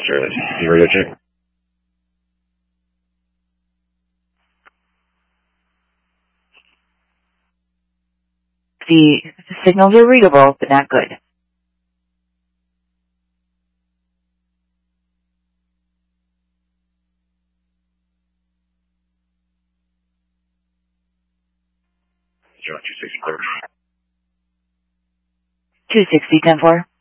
Charlie. You radio check? The signals are readable, but not good. John 264. 260, 10-4.